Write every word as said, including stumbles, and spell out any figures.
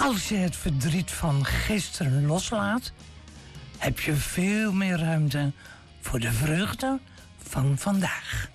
Als je het verdriet van gisteren loslaat, heb je veel meer ruimte voor de vreugde van vandaag.